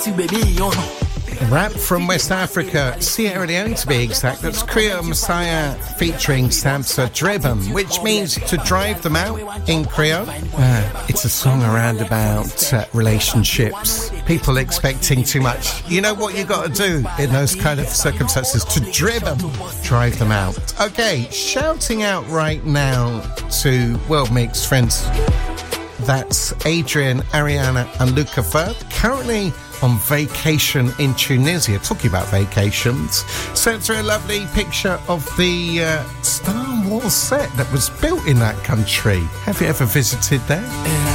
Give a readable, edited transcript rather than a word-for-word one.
Rap from West Africa, Sierra Leone to be exact. That's Creole Messiah featuring Samsa Dribem, which means to drive them out in Creole. It's a song around about relationships, people expecting too much. You know what you got to do in those kind of circumstances? To drive them out. Okay, shouting out right now to World Mix friends. That's Adrian, Ariana and Luca Verb, currently on vacation in Tunisia. Talking about vacations, sent through a lovely picture of the Star Wars set that was built in that country. Have you ever visited there?